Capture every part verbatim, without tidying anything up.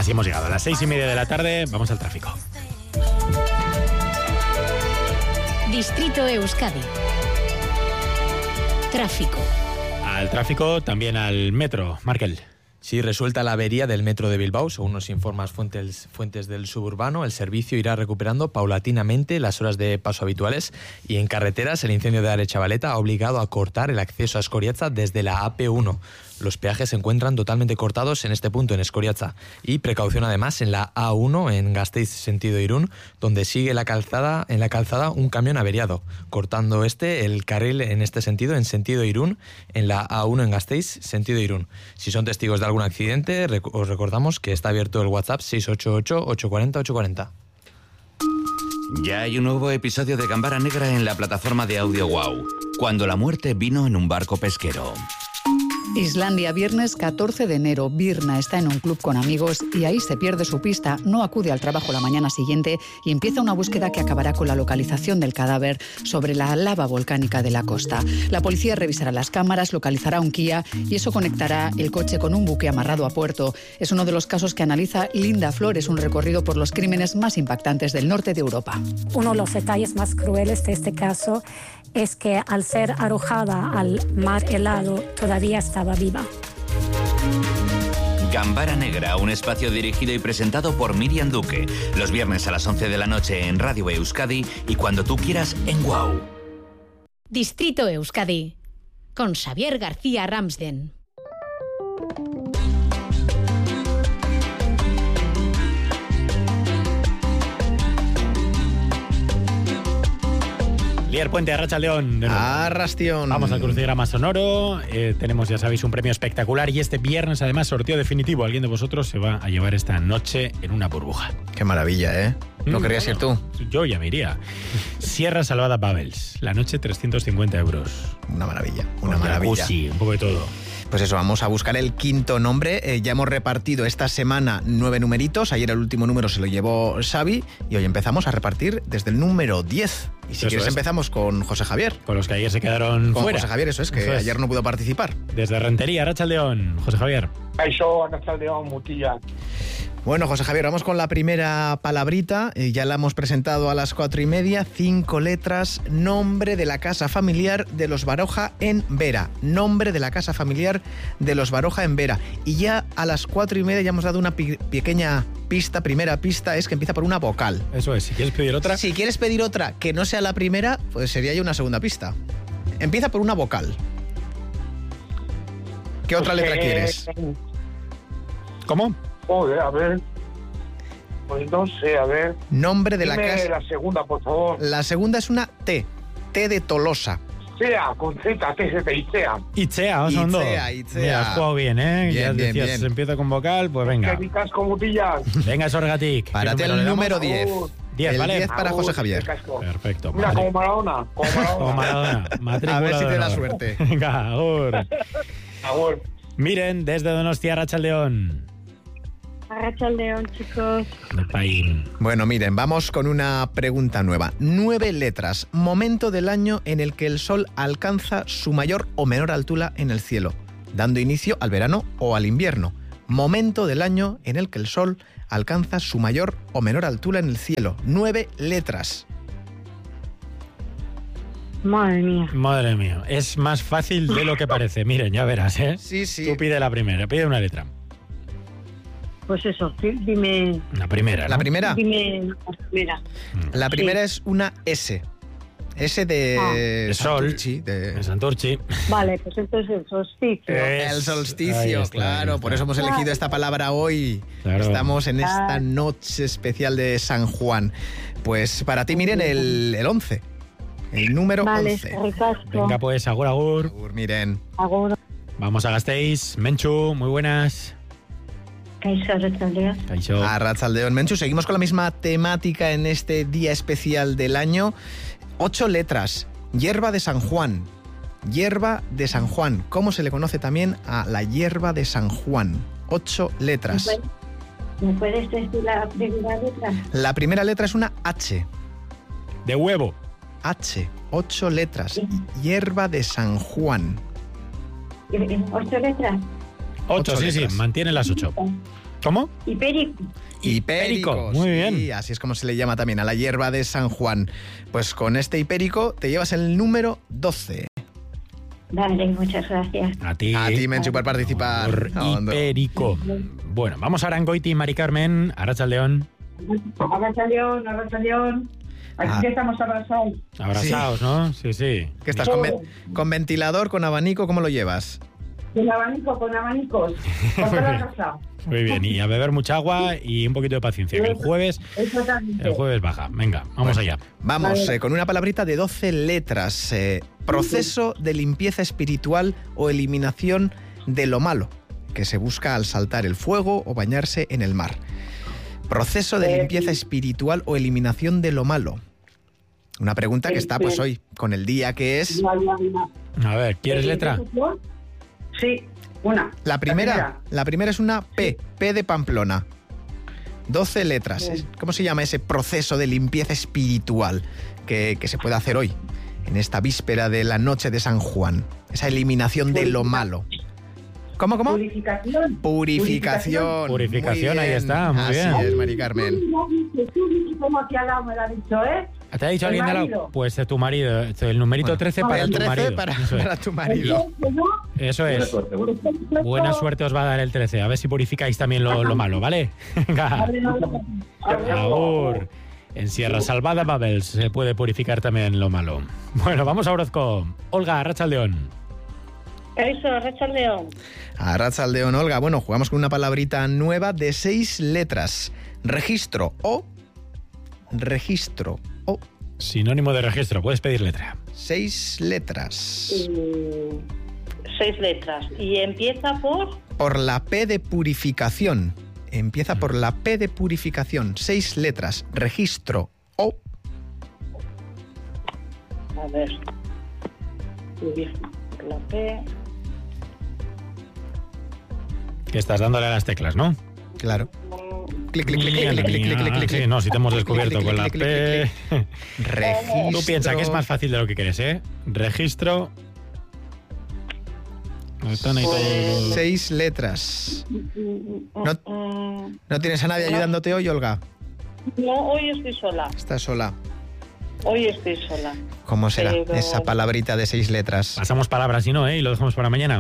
Así hemos llegado a las seis y media de la tarde. Vamos al tráfico. Distrito Euskadi. Tráfico. Al tráfico, también al metro. Markel. Sí, resuelta la avería del metro de Bilbao, según nos informan fuentes, fuentes del suburbano. El servicio irá recuperando paulatinamente las horas de paso habituales y en carreteras el incendio de Arechavaleta ha obligado a cortar el acceso a Escoriaza desde la A P uno. Los peajes se encuentran totalmente cortados en este punto, en Escoriaza. Y precaución además en la A uno, en Gasteiz, sentido Irún, donde sigue la calzada, en la calzada un camión averiado, cortando este el carril en este sentido, en sentido Irún, en la A uno en Gasteiz, sentido Irún. Si son testigos de algún accidente, rec- os recordamos que está abierto el WhatsApp seis ocho ocho, ocho cuatro cero, ocho cuatro cero. Ya hay un nuevo episodio de Gambara Negra en la plataforma de audio Wow. Cuando la muerte vino en un barco pesquero. Islandia, viernes catorce de enero. Birna está en un club con amigos y ahí se pierde su pista, no acude al trabajo la mañana siguiente y empieza una búsqueda que acabará con la localización del cadáver sobre la lava volcánica de la costa. La policía revisará las cámaras, localizará un Kia y eso conectará el coche con un buque amarrado a puerto. Es uno de los casos que analiza Linda Flores, un recorrido por los crímenes más impactantes del norte de Europa. Uno de los detalles más crueles de este caso es que al ser arrojada al mar helado todavía estaba viva. Gambara Negra, un espacio dirigido y presentado por Miriam Duque. Los viernes a las once de la noche en Radio Euskadi y cuando tú quieras en Wow. Distrito Euskadi. Con Xavier García Ramsden. Lier Puente, Arratsaldeon. Arrastión. Vamos al crucigrama sonoro. Eh, tenemos, ya sabéis, un premio espectacular y este viernes, además, sorteo definitivo. Alguien de vosotros se va a llevar esta noche en una burbuja. Qué maravilla, ¿eh? ¿No Mm, querías bueno, ir tú? Yo ya me iría. Sierra Salvada Babels. La noche, trescientos cincuenta euros. Una maravilla, una Con maravilla. jacuzzi, un poco de todo. Pues eso, vamos a buscar el quinto nombre. Eh, ya hemos repartido esta semana nueve numeritos. Ayer el último número se lo llevó Xavi y hoy empezamos a repartir desde el número diez. Y si Eso quieres es. empezamos con José Javier. Con los que ayer se quedaron Con fuera. José Javier, eso es, que Eso es. ayer no pudo participar. Desde Rentería, Arratsaldeon. José Javier. Kaixo, Arratsaldeon, mutilla. Bueno, José Javier, vamos con la primera palabrita. Eh, ya la hemos presentado a las cuatro y media. Cinco letras. Nombre de la casa familiar de los Baroja en Vera. Nombre de la casa familiar de los Baroja en Vera. Y ya a las cuatro y media ya hemos dado una pi- pequeña pista. Primera pista es que empieza por una vocal. Eso es. Si quieres pedir otra. Si quieres pedir otra que no sea la primera, pues sería ya una segunda pista. Empieza por una vocal. ¿Qué otra Pues, letra eh, quieres? ¿Cómo? Joder, a ver. Pues no sé, a ver. Nombre de la Dime casa. la segunda, por favor. La segunda es una T. T de Tolosa. Sea, con Z, T Z, Itzea. Itzea, vamos a Itzea, Itzea. Mira, has jugado bien, ¿eh? Bien, ya bien, decías, bien. se empieza con vocal, pues Que venga. ricas con mutillas. Venga, Sorgatic. Para ti ¿Qué el le damos? número diez. diez, El ¿vale? diez para José Javier. Perfecto. Mira, Madre- como Maradona. Como Maradona. Como Maradona. Matrícula A ver si de te da honor. suerte. Venga, agur. Agur. Miren, desde Donostia, Arratsaldeon. Arratsaldeon, chicos. De Paín. Bueno, miren, vamos con una pregunta nueva. Nueve letras. Momento del año en el que el sol alcanza su mayor o menor altura en el cielo, dando inicio al verano o al invierno. Momento del año en el que el sol alcanza su mayor o menor altura en el cielo. Nueve letras. Madre mía. Madre mía, es más fácil de lo que parece. Miren, ya verás, ¿eh? Sí, sí. Tú pide la primera, pide una letra. Pues eso, di- dime. La primera, ¿no? La primera. Dime la primera. La primera es una S. S de, Ah. De sol. Santurchi, de- En Santurchi. Vale, pues entonces el solsticio. Es- El solsticio, ahí está, claro, ahí por está. eso hemos elegido esta palabra hoy. Claro. Estamos en esta Ah. noche especial de San Juan. Pues para ti, miren, el, el once. El número Vale, once. ricasco. Venga, pues, agur, agur. Agur, miren. Agora, Vamos a Gasteiz. Menchu, muy buenas. Kaixo, Arratsaldeon. Kaixo. A Arratsaldeon, Menchu. Seguimos con la misma temática en este día especial del año. Ocho letras. Hierba de San Juan. Hierba de San Juan. ¿Cómo se le conoce también a la hierba de San Juan? Ocho letras. ¿Me puedes decir la primera letra? La primera letra es una H. De huevo. H. Ocho letras. Sí. Hierba de San Juan. ¿Ocho letras? Ocho, Ocho sí, letras. sí, mantiene las ocho. ¿Cómo? Hipérico. Hipérico, Hipérico, muy bien. Sí, así es como se le llama también a la hierba de San Juan. Pues con este hipérico te llevas el número doce. Vale, muchas gracias. A ti. A ti, Menchu, por participar. Por Hondo. hipérico. Bueno, vamos a Arangoiti, Mari Carmen, Arratsaldeon. Arratsaldeon, Arratsaldeon. Aquí Ah. que estamos abrazados. Abrazados, ¿no? Sí, sí. ¿Qué estás con, ven- con ventilador, con abanico? ¿Cómo lo llevas? Con abanico, con abanicos. Con toda la casa. Muy bien, y a beber mucha agua y un poquito de paciencia, que el jueves, Exactamente. el jueves baja. Venga, vamos allá. Vamos, Vale. eh, con una palabrita de doce letras. eh, proceso de limpieza espiritual o eliminación de lo malo, que se busca al saltar el fuego o bañarse en el mar. Proceso de Eh, limpieza espiritual o eliminación de lo malo. Una pregunta que está pues hoy, con el día que es. Ya, ya, ya. A ver, ¿quieres letra? Sí, una. La primera, la primera es una P, P de Pamplona. doce letras. Es- ¿Cómo se llama ese proceso de limpieza espiritual que, que se puede hacer hoy, en esta víspera de la noche de San Juan? Esa eliminación de lo malo. ¿Cómo, cómo? Purificación. Purificación. Purificación, Muy ahí bien. está, muy Así bien. es, Mari Carmen. Como aquí al lado me lo ha dicho, ¿eh? ¿Te ha dicho El alguien de la... marido. Pues eh, tu marido. El numerito Bueno, trece para el tu trece marido. para, Eso es. para tu marido. Eso es. Buena suerte os va a dar el trece. A ver si purificáis también lo, lo malo, ¿vale? Venga. Agur. En Sierra Salvada, Babel, se puede purificar también lo malo. Bueno, vamos a Orozco. Olga, Arratsaldeon. Eso, Arratsaldeon. Arratsaldeon, Olga. Bueno, jugamos con una palabrita nueva de seis letras. Registro o. Registro o. Sinónimo de registro, puedes pedir letra. Seis letras. Mm, seis letras. Y empieza por... Por la P de purificación. Empieza por la P de purificación. Seis letras. Registro o. A ver. La P... Que estás dándole a las teclas, ¿no? Claro. Clic, clic, clic, clic, clic, clic, clic, clic, clic. Sí, no, si te hemos descubierto con la Clic, clic, clic, P. Registro. Tú piensas que es más fácil de lo que crees, ¿eh? Registro. Están ahí todos los- Seis letras. ¿No, ¿No tienes a nadie ayudándote hoy, Olga? No, hoy estoy sola. Estás sola. Hoy estoy sola. ¿Cómo será Pero- esa palabrita de seis letras? Pasamos palabras y no, ¿eh? Y lo dejamos para mañana.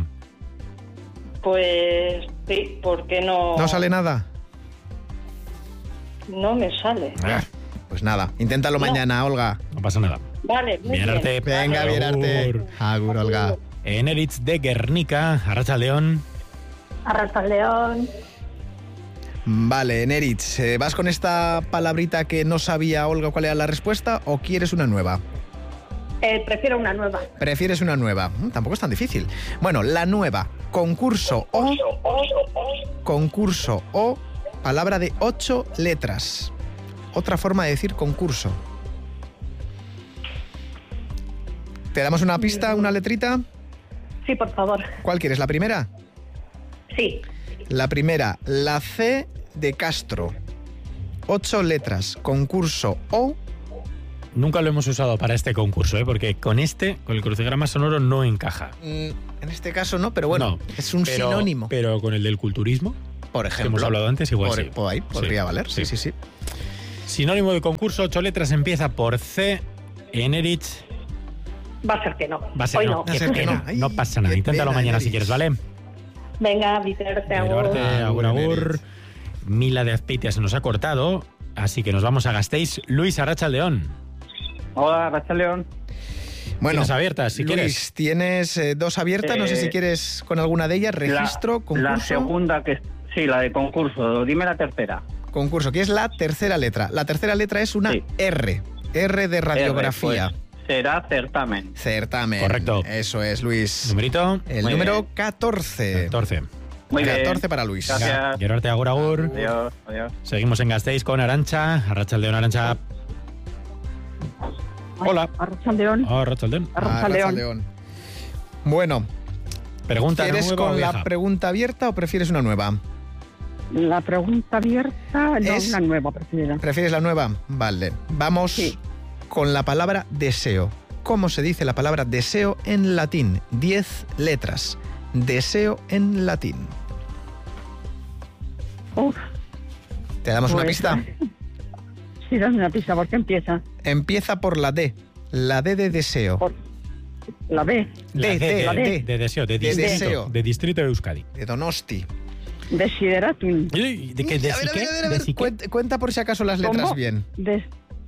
Pues sí, ¿por qué no? ¿No sale nada? No me sale. Ah, Pues nada, inténtalo No. mañana, Olga. no pasa nada. Vale, muy Bien, arte. bien. Venga, Vale. bien arte. Agur. Agur, Olga. En Eritz de Guernica, Arratsaldeon. Arratsaldeon. Vale, Neritz, eh, ¿vas con esta palabrita que no sabía Olga cuál era la respuesta o quieres una nueva? Eh, prefiero una nueva. ¿Prefieres una nueva? Mm, tampoco es tan difícil. Bueno, la nueva. Concurso o... Concurso o... Palabra de ocho letras. Otra forma de decir concurso. ¿Te damos una pista, una letrita? Sí, por favor. ¿Cuál quieres? ¿La primera? Sí. La primera, la C de Castro. Ocho letras. Concurso o... Nunca lo hemos usado para este concurso, ¿eh? Porque con este, con el crucigrama sonoro, no encaja. Mm, en este caso no, pero bueno, No, es un pero- sinónimo. Pero con el del culturismo, Por que ejemplo. hemos hablado antes, igual por, sí. por ahí podría Sí, valer, sí, sí, sí. Sinónimo de concurso, ocho letras, empieza por C. En Eritz Va a ser que no. va a ser Hoy no. no. Va a Qué ser que pena, no. Ay, no pasa nada. qué Inténtalo pena, mañana si Eritz. quieres, ¿vale? Venga, Viterte, Pero arte, agur, Agur, agur. Eritz. Mila de Azpeitia se nos ha cortado, así que nos vamos a Gasteiz. Luis Arratsaldeon. Hola, Arratsaldeon. Bueno, Tienes abiertas, si Luis, quieres. tienes eh, dos abiertas, no sé Eh, si quieres con alguna de ellas, registro, la, concurso. La segunda que... Sí, la de concurso. Dime la tercera. Concurso, que es la tercera letra. La tercera letra es una Sí. R. R de radiografía. R, pues, será certamen. Certamen. Correcto. Eso es, Luis. Numerito El Muy número bien. catorce. catorce. Muy bien. catorce para Luis. Gracias. Quiero arte, agur, agur. Adiós, adiós. Seguimos en Gasteiz con Arantxa. Arratsaldeon, Arantxa. Hola. Arratsaldeon. Oh, Arratsaldeon. Arratsaldeon. Arratsaldeon. Bueno, Pregunta ¿quieres nueva o con la vieja? pregunta abierta o prefieres una nueva? La pregunta abierta, no, Es- una nueva prefiero. ¿Prefieres la nueva? Vale. Vamos Sí. con la palabra deseo. ¿Cómo se dice la palabra deseo en latín? Diez letras. Deseo en latín. Uf, ¿Te damos una pues, pista? Sí, dame una pista, ¿por qué empieza? Empieza por la D. La D de deseo. Por la B, La D, D, D, de, la D. de deseo, de De distrito, deseo. de distrito de Euskadi. De Donosti. Desideratum. ¿De qué? ¿De a ver, si a ver, qué? a ver, a ¿De ver, si qué? cuenta, cuenta por si acaso las letras ¿Cómo? bien. Des...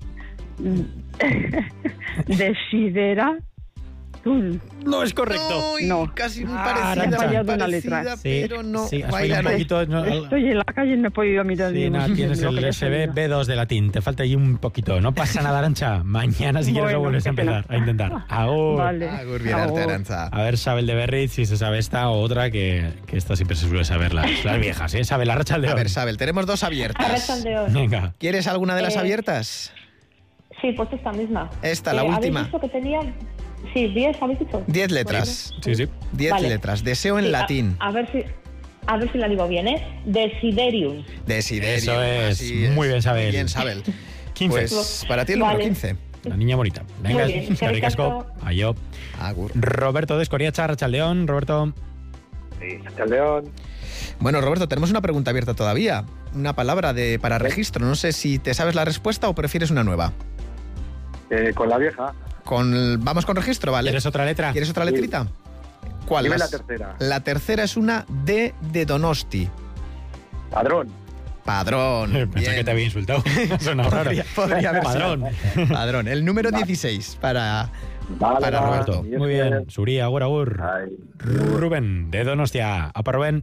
Desideratum. No es correcto. Uy, No. casi muy Ah, parecida, Arantxa. muy fallado una parecida, letra. Sí, pero no. sí, has baila, fallado un poquito. no, Estoy en la calle y no he podido mirar Sí, bien. no, tienes lo que el yo S B sabía. B dos de latín, te falta ahí un poquito. No pasa nada, Arantxa. Mañana si quieres lo Bueno, vuelves a qué pena. empezar a intentar. Agur. Vale. Agur, bien arte, Agur. Arantxa. A ver, sabe el de Berriz, si se sabe esta o otra, que, que esta siempre se suele saber las, las viejas, ¿eh? Sabe la racha al A león. ver, Sabel, tenemos dos abiertas. Arrachaldeón. Venga. ¿Quieres alguna de las Eh, abiertas? Sí, pues esta misma. Esta, la Eh, última. ¿Habéis dicho que tenía...? Sí, diez, ¿habéis dicho? Diez letras. Sí, sí. Diez Vale. letras. Deseo en Sí, a- latín. A, ver si... A ver si la digo bien, ¿eh? Desiderium. Desiderio. Eso es. así Muy bien, Sabel. Muy bien, Sabel. quince. Pues para ti el número Vale. quince. La niña bonita. Venga, Muy bien, eskerrik asko. Ayo. Agur. Roberto de Escoriacha, Arratsaldeón. Roberto. Sí, Arrachaldeón. Bueno, Roberto, tenemos una pregunta abierta todavía. Una palabra de para registro. No sé si te sabes la respuesta o prefieres una nueva. Eh, con la vieja. Con, vamos con registro, ¿vale? ¿Quieres otra letra? ¿Quieres otra Sí. letrita? ¿Cuál? Dime Las- la tercera. La tercera es una D de Donosti. Padrón. Padrón. Pensé Bien. que te había insultado. Suena raro. Podría, podría haber sido. Padrón. Padrón. El número dieciséis para, Vale, para vale. Roberto. Diez, Muy bien. diez. Suri, agur, agur. Ay. Rubén, de Donostia. Apa, Rubén.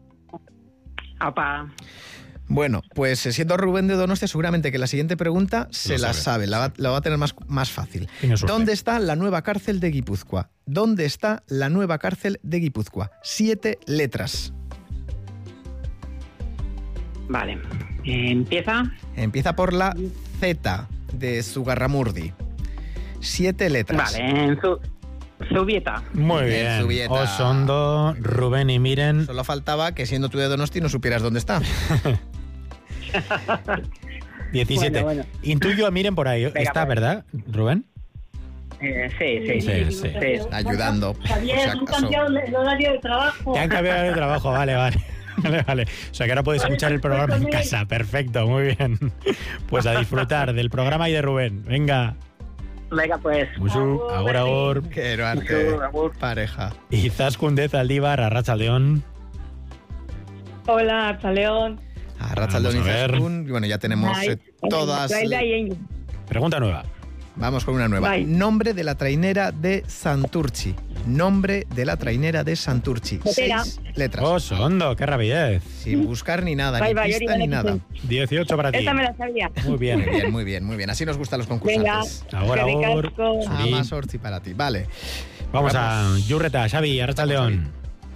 Apa. Bueno, pues eh, siendo Rubén de Donostia, seguramente que la siguiente pregunta se Lo la sabe. sabe, la va, la va a tener más, más fácil. Tiene suerte. ¿Dónde está la nueva cárcel de Guipúzcoa? ¿Dónde está la nueva cárcel de Guipúzcoa? Siete letras. Vale. Eh, empieza. Empieza por la Z de Zugarramurdi. Siete letras. Vale, en su, Zubieta. Muy Bien, bien. Zubieta. Osondo, Rubén y Miren. Solo faltaba que siendo tú de Donosti no supieras dónde está. diecisiete. Bueno, bueno. Intuyo a Miren por ahí. Venga, ¿Está, pues. verdad, Rubén? Eh, sí, sí, Sí, sí. sí. Ayudando. por si Javier, han acaso. cambiado el horario de trabajo. Te han cambiado de trabajo, vale, vale. Vale, vale. O sea que ahora puedes escuchar el programa en casa. Perfecto, muy bien. Pues a disfrutar del programa y de Rubén. Venga. Venga, pues. Musu, agur, agur. Qué arte. Agur, agur. Pareja. Y Zaskundez Aldívar, Arratsaldeón. Hola, Arrachaldeón. A Ratzaldón y Vamos a ver. Zaskun. Y bueno, ya tenemos eh, todas. Pregunta nueva. Vamos con una nueva. Vai. Nombre de la trainera de Santurchi. Nombre de la trainera de Santurchi. Gotera. Seis letras. Oh, Sondo, qué rapidez. Sin buscar ni nada, Vai, ni vai, pista Ori, ni ven aquí, nada. dieciocho para ti. Esta me la sabía. Muy bien. Muy bien, muy bien, muy bien. Así nos gustan los Venga. concursantes. Ahora, Eskerrik ahora. asko. Ah, Sí. más Orchi para ti. Vale. Vamos a Vamos. Yurreta, Xavi, Arratsaldeón.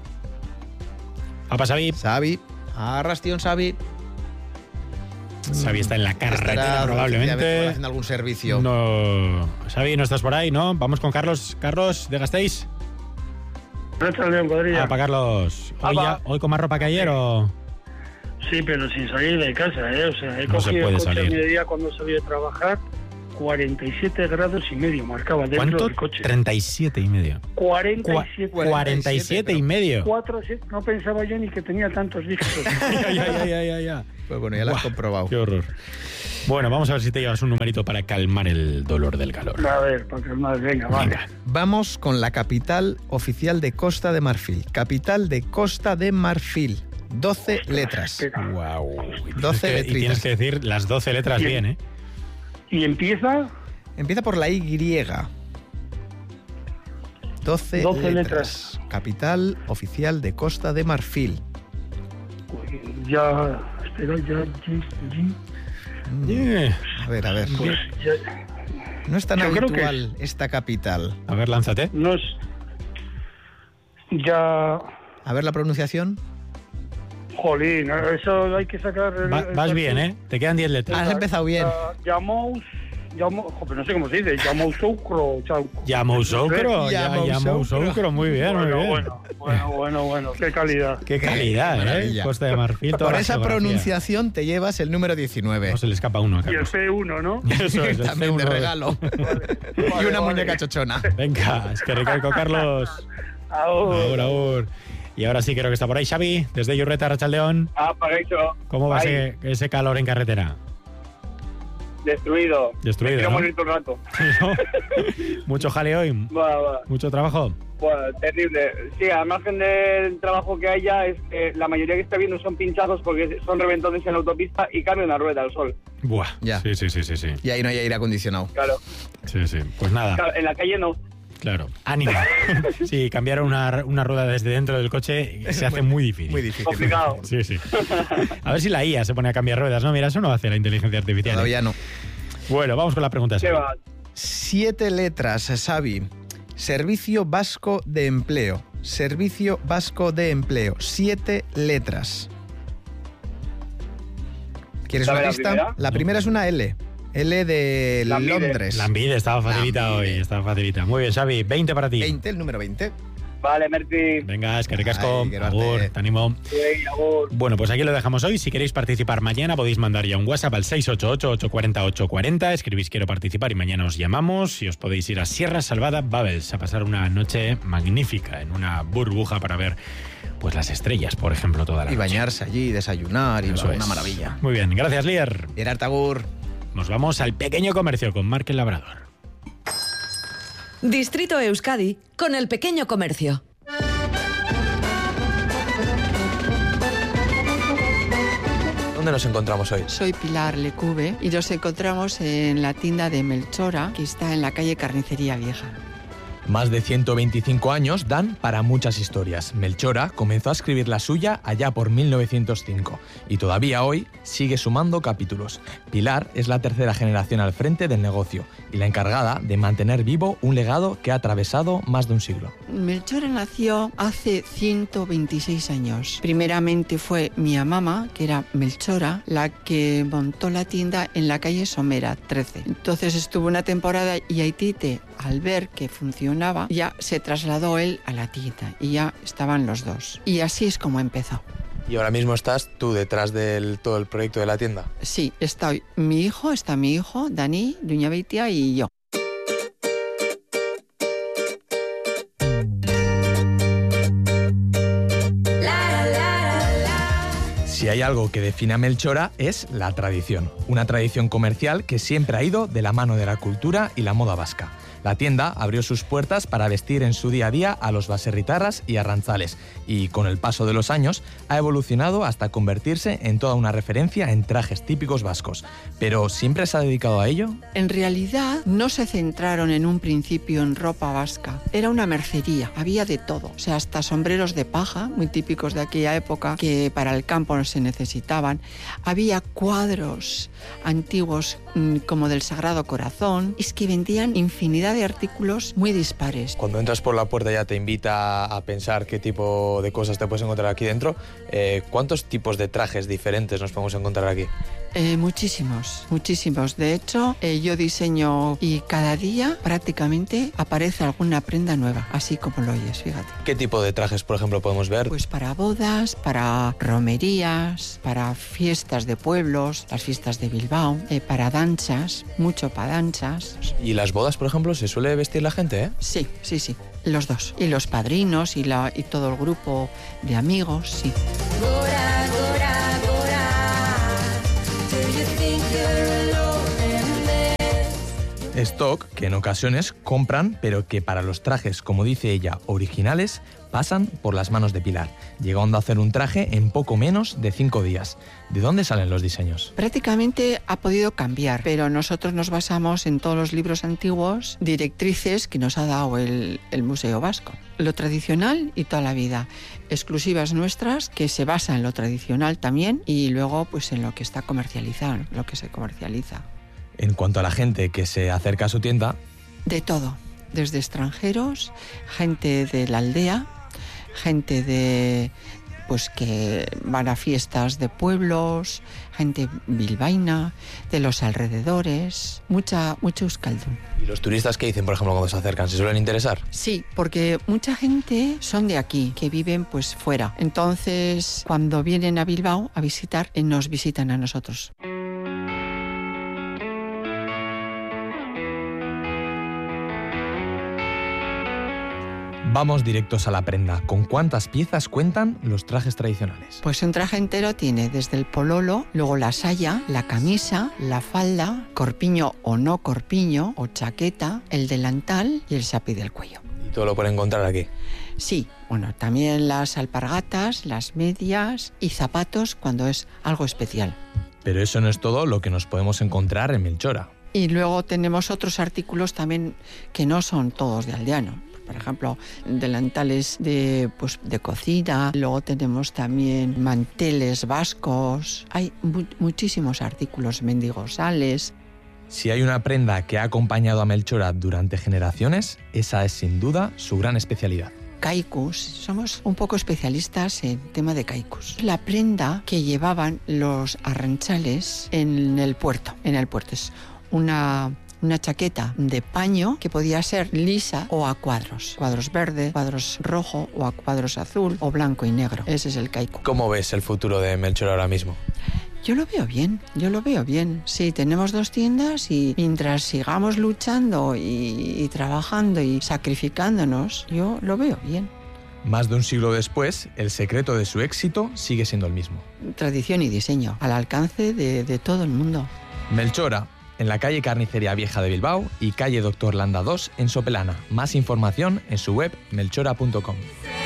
Apa, Xavi. Xavi. Arrastión, Xavi. Xavi está en la carretera, Estará probablemente. haciendo algún servicio. No. Xavi, no estás por ahí, ¿no? Vamos con Carlos. Carlos, ¿de Gasteiz? Arrachaldeón, cuadrilla. Ah, para Carlos. ¿Hoy, Apa. ya- ¿Hoy con más ropa que ayer o...? Sí, pero sin salir de casa, ¿eh? O sea, he No se cogido puede el coche salir. a mediodía cuando salí de trabajar. cuarenta y siete grados y medio marcaba dentro ¿Cuánto? del coche. treinta y siete y medio. cuarenta y Cua- siete. cuarenta y siete y medio. Cuatro, siete, no pensaba yo ni que tenía tantos dígitos. Ay, ay, ay, ay, ay, ay. Pues bueno, ya lo has Buah, comprobado. Qué horror. Bueno, vamos a ver si te llevas un numerito para calmar el dolor del calor. A ver, para calmar, venga, vale. Venga. Vamos con la capital oficial de Costa de Marfil. Capital de Costa de Marfil. doce letras. Espera. Wow. doce y letritas. tienes que decir las doce letras Bien. bien, ¿eh? Y empieza Empieza por la Y. doce, doce letras. letras. Capital oficial de Costa de Marfil. ya. Espera, ya. G, G, Yeah. A ver, a ver. pues ya. No es tan Yo creo que habitual esta capital. A ver, lánzate. No es. Ya. A ver la pronunciación. Jolín, eso hay que sacar. el- Va- el vas bien, partido. ¿eh? Te quedan diez letras. Has empezado bien. Ya- Llamous. Llamo, joder, no sé cómo se dice. Yamoussoukro. chau- Yamoussoukro. ya- Yamoussoukro. Yamoussoukro. Muy bien, muy Bueno, bien. bueno, bueno, bueno, bueno, qué calidad. Qué calidad, Qué ¿eh? maravilla. Costa de Marfil. toda Por la esa geografía. pronunciación te llevas el número diecinueve. No se le escapa uno a Y el Carlos. P uno, ¿no? Eso es, el También de C uno. regalo. y Vale, una vale. muñeca chochona. Venga, es que recalco, Carlos. Ahora. Ahora, ahora. Y ahora sí creo que está por ahí Xavi, desde Yurreta, Arratsaldeon. Ah, para eso. ¿Cómo va ese, ese calor en carretera? Destruido. Destruido, Me quiero ¿no? morir todo el rato. Sí, ¿no? Mucho jaleo hoy. Va, va. Mucho trabajo. Bueno, terrible. Sí, al margen del trabajo que haya, es que la mayoría que está viendo son pinchazos porque son reventones en la autopista y cambia una rueda al sol. Buah. Ya. Sí, sí, sí, sí, sí. Y ahí no hay aire acondicionado. Claro. Sí, sí. Pues nada. Claro, en la calle no. Claro. Ánimo. Sí, cambiar una, una rueda desde dentro del coche se hace muy difícil. Muy difícil. Complicado. Sí, sí. A ver si la I A se pone a cambiar ruedas, ¿no? Mira, eso no hace la inteligencia artificial. Todavía no. Bueno, vamos con la pregunta. ¿Qué va? Siete letras, Xavi. Servicio Vasco de Empleo. Servicio Vasco de Empleo. Siete letras. ¿Quieres ¿Sabe una la pista? primera? La primera es una L. L de Lambide. Londres. Lambide, estaba facilita Lambide. hoy, estaba facilita. Muy bien, Xavi, veinte para ti. veinte, el número veinte. Vale, Merci. Venga, es que ricasco. Ay, que grande. Agur, te animo. Sí, agur. Bueno, pues aquí lo dejamos hoy. Si queréis participar mañana podéis mandar ya un WhatsApp al seis ocho ocho, ocho cuatro cero, ocho cuatro cero. Escribís quiero participar y mañana os llamamos y os podéis ir a Sierra Salvada Babels a pasar una noche magnífica en una burbuja para ver pues las estrellas, por ejemplo, toda la Y noche. bañarse allí, desayunar, y Eso va, es. una maravilla. Muy bien, gracias, Lier. Gerard Agur. Nos vamos al pequeño comercio con Marc el Labrador. Distrito Euskadi con el pequeño comercio. ¿Dónde nos encontramos hoy? Soy Pilar Lecube y nos encontramos en la tienda de Melchora, que está en la calle Carnicería Vieja. Más de ciento veinticinco años dan para muchas historias. Melchora comenzó a escribir la suya allá por mil novecientos cinco y todavía hoy sigue sumando capítulos. Pilar es la tercera generación al frente del negocio y la encargada de mantener vivo un legado que ha atravesado más de un siglo. Melchora nació hace ciento veintiséis años. Primeramente fue mi mamá, que era Melchora, la que montó la tienda en la calle Somera trece. Entonces estuvo una temporada y Aitite, al ver que funcionaba, ya se trasladó él a la tienda y ya estaban los dos. Y así es como empezó. Y ahora mismo estás tú detrás del todo el proyecto de la tienda. Sí, estoy mi hijo, está mi hijo, Dani, Duña Beitia y yo. Si hay algo que define a Melchora es la tradición. Una tradición comercial que siempre ha ido de la mano de la cultura y la moda vasca. La tienda abrió sus puertas para vestir en su día a día a los baserritarras y arrantzales y, con el paso de los años, ha evolucionado hasta convertirse en toda una referencia en trajes típicos vascos. ¿Pero siempre se ha dedicado a ello? En realidad no se centraron en un principio en ropa vasca. Era una mercería, había de todo. O sea, hasta sombreros de paja, muy típicos de aquella época, que para el campo no se necesitaban. Había cuadros antiguos mmm, como del Sagrado Corazón. Es que vendían infinidad de artículos muy dispares. Cuando entras por la puerta ya te invita a pensar qué tipo de cosas te puedes encontrar aquí dentro. Eh, ¿Cuántos tipos de trajes diferentes nos podemos encontrar aquí? Eh, muchísimos, muchísimos. De hecho, eh, yo diseño y cada día prácticamente aparece alguna prenda nueva, así como lo oyes, fíjate. ¿Qué tipo de trajes, por ejemplo, podemos ver? Pues para bodas, para romerías, para fiestas de pueblos, las fiestas de Bilbao, eh, para danzas, mucho para danzas. ¿Y las bodas, por ejemplo, se suele vestir la gente, eh? Sí, sí, sí, los dos. Y los padrinos y, la, y todo el grupo de amigos, sí. Gora, gora, gora. Do you think you're alone in this? Stock que en ocasiones compran, pero que para los trajes, como dice ella, originales, pasan por las manos de Pilar, llegando a hacer un traje en poco menos de cinco días. ¿De dónde salen los diseños? Prácticamente ha podido cambiar, pero nosotros nos basamos en todos los libros antiguos, directrices que nos ha dado el, el Museo Vasco. Lo tradicional y toda la vida. Exclusivas nuestras que se basan en lo tradicional también y luego pues en lo que está comercializado, lo que se comercializa. En cuanto a la gente que se acerca a su tienda... De todo, desde extranjeros, gente de la aldea, gente de pues que van a fiestas de pueblos, gente bilbaína, de los alrededores, mucha, mucho euskaldun. ¿Y los turistas qué dicen, por ejemplo, cuando se acercan? ¿Se suelen interesar? Sí, porque mucha gente son de aquí, que viven pues fuera. Entonces, cuando vienen a Bilbao a visitar, nos visitan a nosotros. Vamos directos a la prenda. ¿Con cuántas piezas cuentan los trajes tradicionales? Pues un traje entero tiene desde el pololo, luego la saya, la camisa, la falda, corpiño o no corpiño, o chaqueta, el delantal y el sapi del cuello. ¿Y todo lo pueden encontrar aquí? Sí, bueno, también las alpargatas, las medias y zapatos cuando es algo especial. Pero eso no es todo lo que nos podemos encontrar en Melchora. Y luego tenemos otros artículos también que no son todos de aldeano. Por ejemplo, delantales de, pues, de cocina, luego tenemos también manteles vascos, hay mu- muchísimos artículos mendigosales. Si hay una prenda que ha acompañado a Melchora durante generaciones, esa es sin duda su gran especialidad. Kaikus, somos un poco especialistas en tema de kaikus. La prenda que llevaban los arranchales en el puerto, en el puerto es una... Una chaqueta de paño que podía ser lisa o a cuadros. Cuadros verde, cuadros rojo o a cuadros azul o blanco y negro. Ese es el kaiku. ¿Cómo ves el futuro de Melchora ahora mismo? Yo lo veo bien, yo lo veo bien. Sí, tenemos dos tiendas y mientras sigamos luchando y, y trabajando y sacrificándonos, yo lo veo bien. Más de un siglo después, el secreto de su éxito sigue siendo el mismo. Tradición y diseño, al alcance de, de todo el mundo. Melchora, en la calle Carnicería Vieja de Bilbao y calle Doctor Landa dos en Sopelana. Más información en su web melchora punto com.